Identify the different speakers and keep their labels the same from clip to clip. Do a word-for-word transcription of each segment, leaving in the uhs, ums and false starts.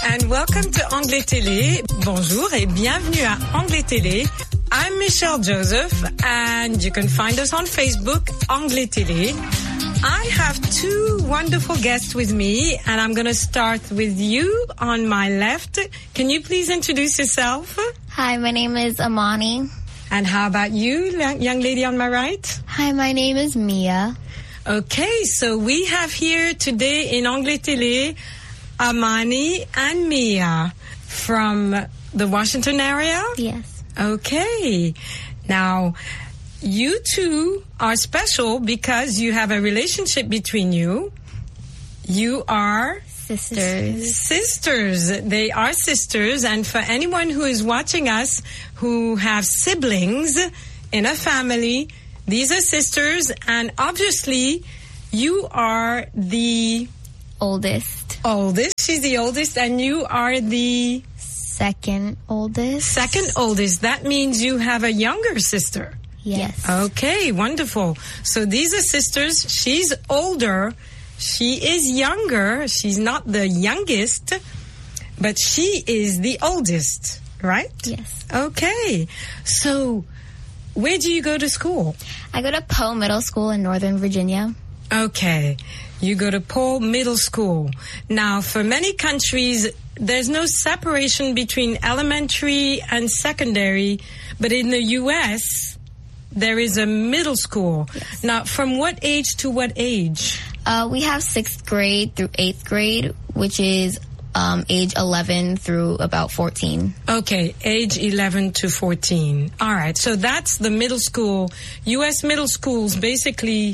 Speaker 1: and welcome to Anglais Télé. Bonjour et bienvenue à Anglais Télé. I'm Michelle Joseph, and you can find us on Facebook, Anglais Télé. I have two wonderful guests with me, and I'm going to start with you on my left. Can you please introduce yourself?
Speaker 2: Hi, my name is Amani.
Speaker 1: And how about you, young lady on my right?
Speaker 2: Hi, my name is Mia.
Speaker 1: Okay, so we have here today in Anglais Télé Amani and Mia from the Washington area?
Speaker 2: Yes.
Speaker 1: Okay. Now, you two are special because you have a relationship between you. You are
Speaker 2: sisters.
Speaker 1: Sisters. They are sisters. And for anyone who is watching us who have siblings in a family, these are sisters. And obviously, you are the
Speaker 2: oldest.
Speaker 1: Oldest. She's the oldest. And you are the
Speaker 2: second oldest.
Speaker 1: Second oldest. That means you have a younger sister.
Speaker 2: Yes.
Speaker 1: Okay, wonderful. So these are sisters. She's older. She is younger. She's not the youngest, but she is the oldest, right?
Speaker 2: Yes.
Speaker 1: Okay. So where do you go to school?
Speaker 2: I go to Poe Middle School in Northern Virginia.
Speaker 1: Okay. You go to Poe Middle School. Now, for many countries, there's no separation between elementary and secondary, but in the U S, there is a middle school.
Speaker 2: Yes.
Speaker 1: Now, from what age to what age?
Speaker 2: Uh, we have sixth grade through eighth grade, which is um, age eleven through about fourteen.
Speaker 1: Okay, age eleven to fourteen. All right, so that's the middle school. U S middle schools basically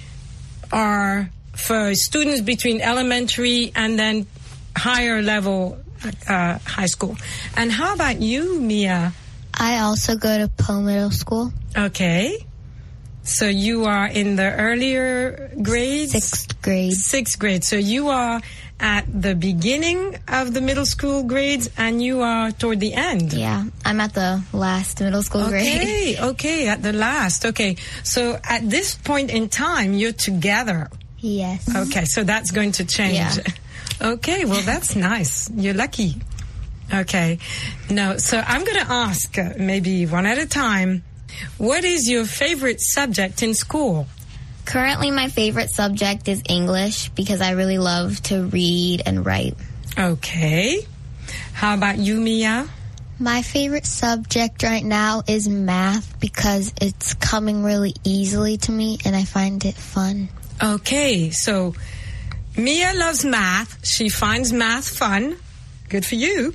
Speaker 1: are for students between elementary and then higher level uh, high school. And how about you, Mia?
Speaker 2: I also go to Poe Middle School.
Speaker 1: Okay. So you are in the earlier grades?
Speaker 2: Sixth grade.
Speaker 1: Sixth grade. So you are at the beginning of the middle school grades and you are toward the end.
Speaker 2: Yeah, I'm at the last middle school grade.
Speaker 1: Okay, okay, at the last. Okay. So at this point in time, you're together.
Speaker 2: Yes.
Speaker 1: Okay, so that's going to change.
Speaker 2: Yeah.
Speaker 1: Okay, well, that's nice. You're lucky. Okay. No, so I'm going to ask, uh, maybe one at a time, what is your favorite subject in school?
Speaker 2: Currently, my favorite subject is English because I really love to read and write.
Speaker 1: Okay. How about you, Mia?
Speaker 2: My favorite subject right now is math because it's coming really easily to me and I find it fun.
Speaker 1: Okay, so Mia loves math. She finds math fun. Good for you.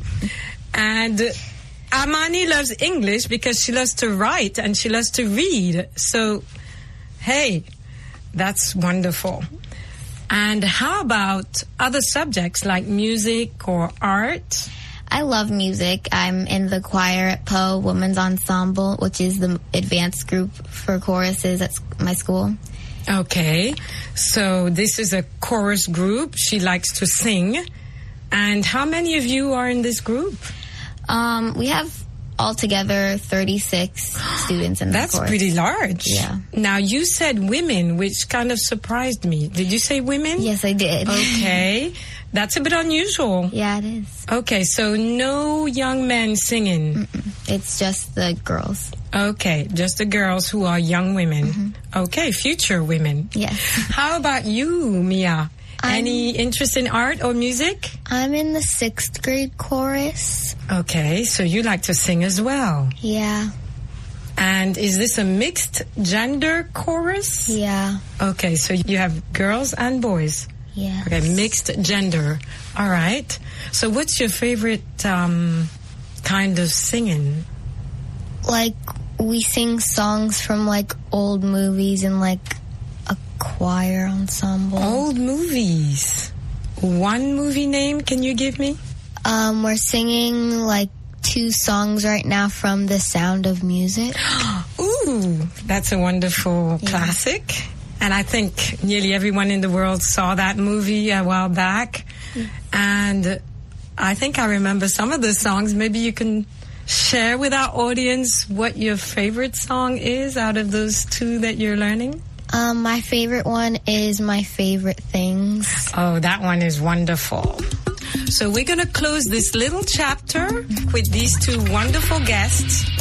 Speaker 1: And Amani loves English because she loves to write and she loves to read. So, hey, that's wonderful. And how about other subjects like music or art?
Speaker 2: I love music. I'm in the choir at Poe Women's Ensemble, which is the advanced group for choruses at my school.
Speaker 1: Okay, so this is a chorus group. She likes to sing. And how many of you are in this group?
Speaker 2: Um, we have altogether thirty-six students in the
Speaker 1: That's
Speaker 2: chorus.
Speaker 1: pretty large.
Speaker 2: Yeah.
Speaker 1: Now, you said women, which kind of surprised me. Did you say women?
Speaker 2: Yes, I did.
Speaker 1: Okay. That's a bit unusual.
Speaker 2: Yeah, it is.
Speaker 1: Okay, so no young men singing.
Speaker 2: Mm-mm. It's just the girls.
Speaker 1: Okay, just the girls who are young women.
Speaker 2: Mm-hmm.
Speaker 1: Okay, future women.
Speaker 2: Yes.
Speaker 1: How about you, Mia?
Speaker 2: I'm,
Speaker 1: Any interest in art or music?
Speaker 2: I'm in the sixth grade chorus.
Speaker 1: Okay, so you like to sing as well.
Speaker 2: Yeah.
Speaker 1: And is this a mixed gender chorus?
Speaker 2: Yeah.
Speaker 1: Okay, so you have girls and boys.
Speaker 2: Yeah.
Speaker 1: Okay, mixed gender. All right. So what's your favorite um, kind of singing?
Speaker 2: Like, we sing songs from, like, old movies and, like, a choir ensemble.
Speaker 1: Old movies. One movie name can you give me?
Speaker 2: Um, we're singing, like, two songs right now from The Sound of Music.
Speaker 1: Ooh, that's a wonderful
Speaker 2: Yeah.
Speaker 1: classic. And I think nearly everyone in the world saw that movie a while back.
Speaker 2: Mm.
Speaker 1: And I think I remember some of the songs. Maybe you can share with our audience what your favorite song is out of those two that you're learning.
Speaker 2: Um, my favorite one is My Favorite Things.
Speaker 1: Oh, that one is wonderful. So we're going to close this little chapter with these two wonderful guests.